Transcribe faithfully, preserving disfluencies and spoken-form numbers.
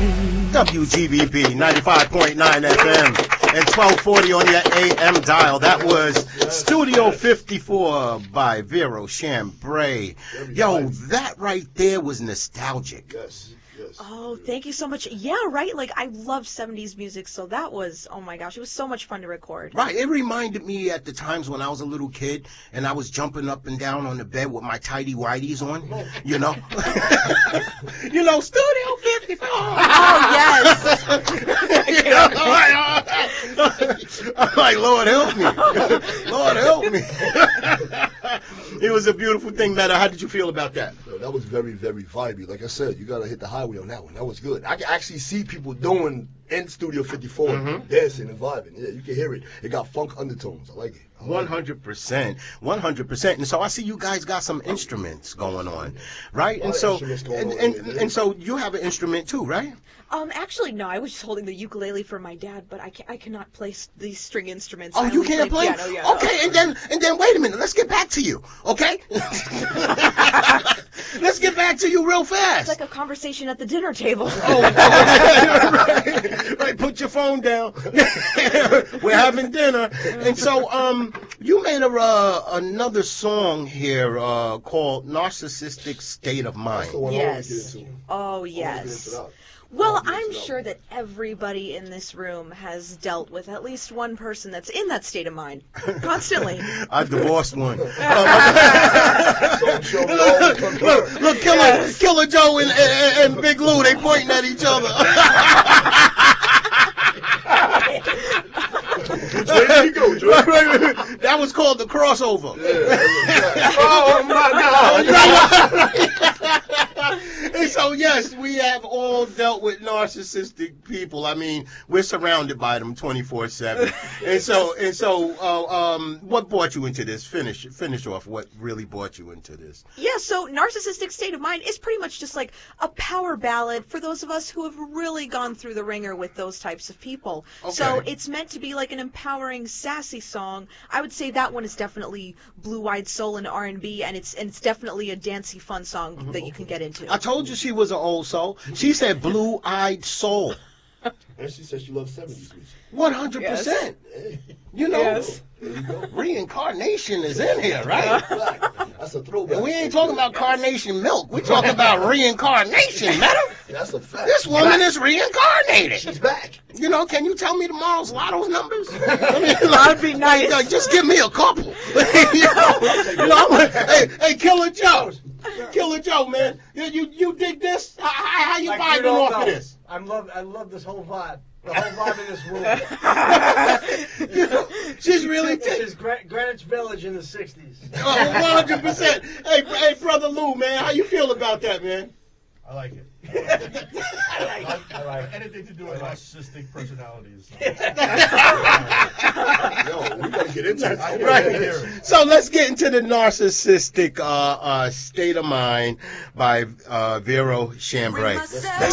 W G B B ninety-five point nine F M and twelve forty on your A M dial. That was Studio fifty-four by Vero Chambray. Yo, that right there was nostalgic. Yes. Yes. Oh, thank you so much. Yeah, right? Like, I love seventies music, so that was, oh my gosh, it was so much fun to record. Right. It reminded me at the times when I was a little kid and I was jumping up and down on the bed with my tighty whities on, you know? You know, Studio fifty-four. Oh, yes. You know, I'm like, Lord help me. Lord help me. It was a beautiful thing, Meta. How did you feel about that? Yo, that was very, very vibey. Like I said, you got to hit the highway on that one. That was good. I can actually see people doing in Studio fifty-four, mm-hmm. dancing and vibing. Yeah, you can hear it. It got funk undertones. I like it. I like one hundred percent. one hundred percent. And so I see you guys got some instruments going on, right? And so and, and, and, and so you have an instrument too, right? Um, actually, no. I was just holding the ukulele for my dad, but I, can, I cannot play s- these string instruments. Oh, I you can't play? Piano, yeah, okay, no. and then and then wait a minute. Let's get back to you, okay? Let's get back to you real fast. It's like a conversation at the dinner table. Oh, right, right. Put your phone down. We're having dinner. And so, um, you made a uh, another song here uh, called "Narcissistic State of Mind." Yes. Oh, yes. Well, I'm sure that everybody in this room has dealt with at least one person that's in that state of mind constantly. I divorced one. look, look, look, Killer, yes. Killer Joe and, and, and Big Lou, they pointing at each other. Which way did he go, Joe? That was called the crossover. Yeah, oh my God! And so, yes, we have all dealt with narcissistic people. I mean, we're surrounded by them twenty-four seven. And so, and so, uh, um, what brought you into this? Finish, finish off what really brought you into this. Yeah, so Narcissistic State of Mind is pretty much just like a power ballad for those of us who have really gone through the ringer with those types of people. Okay. So it's meant to be like an empowering, sassy song. I would say that one is definitely blue-eyed soul and R and B, and it's and it's definitely a dancey, fun song mm-hmm. that you can get into. I told you she was an old soul. She said blue-eyed soul. And she said she loves seventies music. one hundred percent. Yes. You know, yes. There you go. Reincarnation is in here, right? That's a throwback. And we ain't talking about carnation milk. We're talking about reincarnation, madam. That's a fact. This woman is reincarnated. She's back. You know, can you tell me tomorrow's lotto numbers? I mean, that'd be nice. Like, just give me a couple. you know, you know I'm, hey, hey, Killer Joe. Killer Joe, man. You you, you dig this? How, how you like vibing you off know, of this? I love I love this whole vibe. The whole vibe in this room. You know, she's really This is Gre- Greenwich Village in the sixties. Oh, one hundred percent. Hey, hey, brother Lou, man, how you feel about that, man? I like it. I like it. I like it. Anything to do with narcissistic personalities. So. Yo, we gotta get into it. Right. So let's get into the narcissistic uh, uh, state of mind by uh, Vero Chambray. Let's, let's